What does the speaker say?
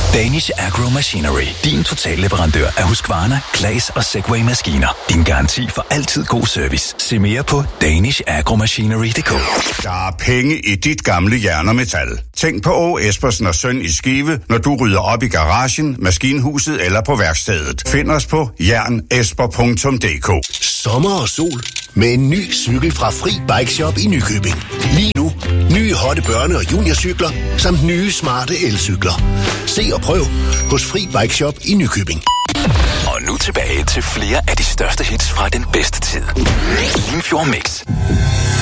Danish Agro Machinery. Din totalleverandør af Husqvarna, Claas og Segway-maskiner. Din garanti for altid god service. Se mere på danishagromachinery.dk. Der er penge i dit gamle jern og metal. Tænk på Åge Espersen og Søn i Skive, når du rydder op i garagen, maskinhuset eller på værkstedet. Find os på jernesper.dk. Sommer og sol med en ny cykel fra Fri Bike Shop i Nykøbing. Lige nu, nye hotte børne- og juniorcykler, samt nye smarte elcykler. Se og prøv hos Fri Bike Shop i Nykøbing. Og nu tilbage til flere af de største hits fra den bedste tid. Limfjord Mix.